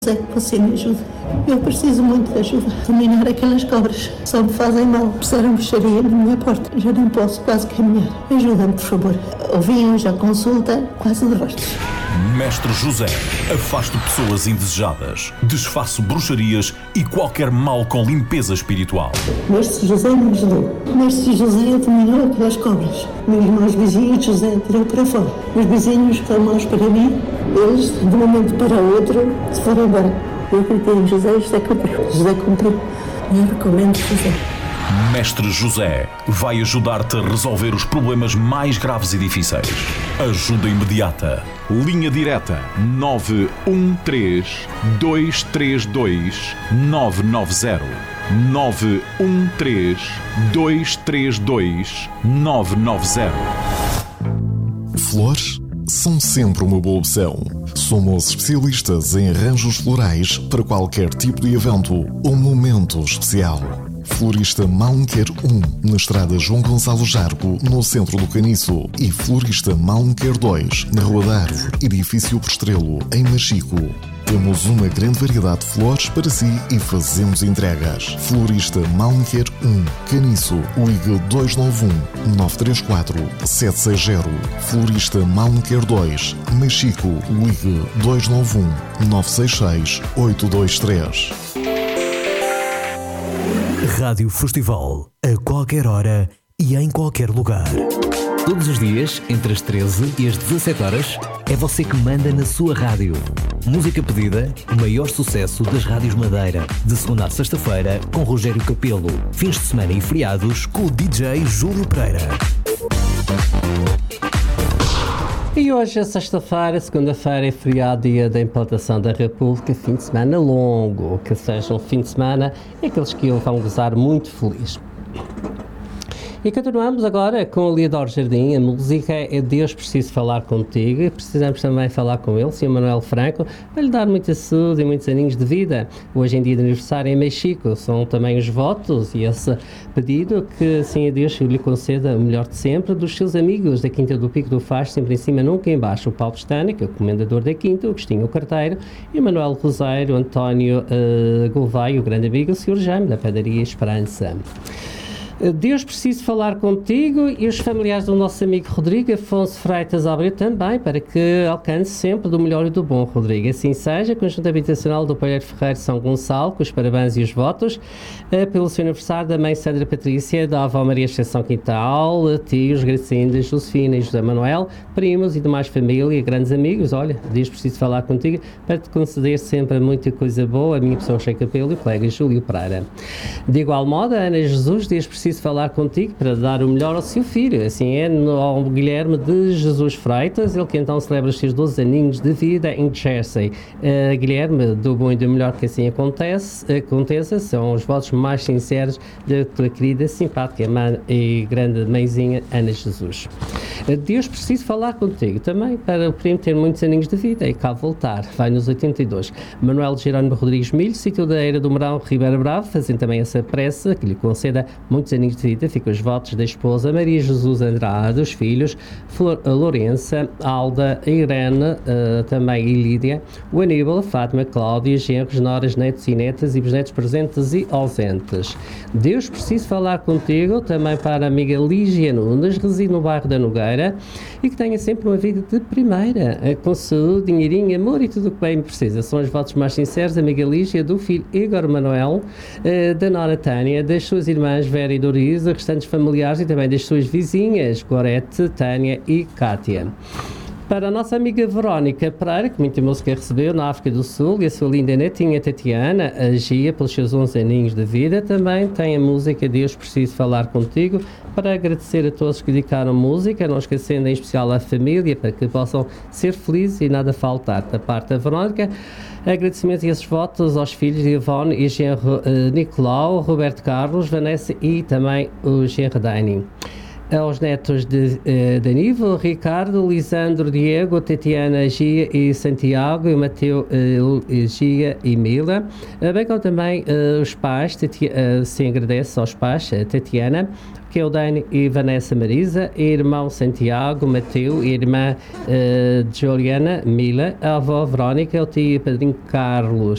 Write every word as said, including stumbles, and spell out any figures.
Sei que você me ajuda. Eu preciso muito de ajuda. Dominar aquelas cobras. Só me fazem mal. Puseram bruxaria na minha porta. Já não posso quase caminhar. Ajuda-me, por favor. Ouvi hoje a consulta, quase de rostos. Mestre José, afasto pessoas indesejadas, desfaço bruxarias e qualquer mal com limpeza espiritual. Mestre José me ajudou. Mestre José dominou aquelas cobras. Meus irmãos vizinhos, José tirou para fora. Os vizinhos que são maus para mim, eles, de um momento para o outro, se foram embora. Eu acreditei em José e José cumpriu. José cumpriu. Eu recomendo José. Mestre José vai ajudar-te a resolver os problemas mais graves e difíceis. Ajuda imediata. Linha direta nove um três, dois três dois, nove nove zero. nove um três, dois três dois, nove nove zero. Flores são sempre uma boa opção. Somos especialistas em arranjos florais para qualquer tipo de evento ou momento especial. Florista Malmequer um, na estrada João Gonçalo Jargo, no centro do Caniço, e Florista Malmequer dois, na Rua da Árvore, edifício por Estrelo, em Machico. Temos uma grande variedade de flores para si e fazemos entregas. Florista Malmequer um, Caniço, ligue dois nove um, nove três quatro, sete seis zero. Florista Malmequer dois, Machico, ligue dois nove um, nove seis seis, oito dois três. Rádio Festival, a qualquer hora e em qualquer lugar. Todos os dias, entre as treze e as dezassete horas, é você que manda na sua rádio. Música pedida, o maior sucesso das rádios Madeira. De segunda a sexta-feira, com Rogério Capelo. Fins de semana e feriados, com o D J Júlio Pereira. E hoje é sexta-feira, segunda-feira é feriado, dia da implantação da República, fim de semana longo, que seja um fim de semana e aqueles que o vão gozar muito feliz. E continuamos agora com o Leodoro Jardim. A música é Deus Preciso Falar Contigo, e precisamos também falar com ele, senhor Manuel Franco, para lhe dar muita saúde e muitos aninhos de vida. Hoje em dia de aniversário em Mexico, são também os votos e esse pedido que assim a Deus lhe conceda o melhor de sempre dos seus amigos da Quinta do Pico do Faz, sempre em cima, nunca em baixo. O Paulo Pestana, que é o comendador da Quinta, o Agostinho Carteiro, e o Manuel Rosário, António uh, Gouveia, o grande amigo, o senhor Jaime, da Padaria Esperança. Deus Preciso Falar Contigo, e os familiares do nosso amigo Rodrigo Afonso Freitas Abreu também, para que alcance sempre do melhor e do bom, Rodrigo. Assim seja, Conjunto Habitacional do Palheiro Ferreiro São Gonçalo, com os parabéns e os votos, pelo seu aniversário da mãe Sandra Patrícia, da avó Maria Ascensão Quintal, tios Gracinda, Josefina e José Manuel, primos e demais família, grandes amigos. Olha, Deus Preciso Falar Contigo, para te conceder sempre muita coisa boa, a minha pessoa Cheio Capelo e o colega Júlio Pereira. De igual modo, a Ana Jesus, Deus Preciso falar contigo para dar o melhor ao seu filho, assim é, no, ao Guilherme de Jesus Freitas, ele que então celebra os seus doze aninhos de vida em Jersey. Uh, Guilherme, do bom e do melhor que assim acontece, aconteça, são os votos mais sinceros da tua querida, simpática mãe e grande mãezinha Ana Jesus. Uh, Deus Preciso Falar Contigo também para o primo ter muitos aninhos de vida e cá voltar, vai nos oitenta e dois. Manuel Jerónimo Rodrigues Milho, sítio da Eira do Mourão, Ribeira Bravo, fazendo também essa pressa que lhe conceda muitos aninhos de vida. Fica os votos da esposa Maria Jesus Andrade, os filhos Flor, Lourença, Alda, Irene, uh, também e Lídia, o Aníbal, a Fátima, Cláudia, genros, noras, netos e netas e bisnetos presentes e ausentes. Deus Preciso Falar Contigo também para a amiga Lígia Nunes, reside no bairro da Nogueira e que tenha sempre uma vida de primeira, com saúde, dinheirinho, amor e tudo o que bem precisa. São os votos mais sinceros, amiga Lígia, do filho Igor Manuel, uh, da nora Tânia, das suas irmãs Vera e Doriza, restantes familiares e também das suas vizinhas, Gorete, Tânia e Cátia. Para a nossa amiga Verónica Pereira, que muita música recebeu na África do Sul, e a sua linda netinha Tatiana, a Gia, pelos seus onze aninhos de vida, também tem a música Deus Preciso Falar Contigo, para agradecer a todos que dedicaram música, não esquecendo em especial a família, para que possam ser felizes e nada faltar. Da parte da Verónica, agradecimentos e esses votos aos filhos de Ivone e genro uh, Nicolau, Roberto Carlos, Vanessa e também o genro Dani. aos netos de uh, Danivo, Ricardo, Lisandro, Diego, Tatiana, Gia e Santiago, e Mateu, uh, Gia e Mila, uh, bem como também uh, os pais, Tati, uh, se agradece aos pais, uh, Tatiana, Keldane e Vanessa Marisa, irmão Santiago, Mateu, irmã uh, Juliana, Mila, a avó Verónica, o tio e padrinho Carlos,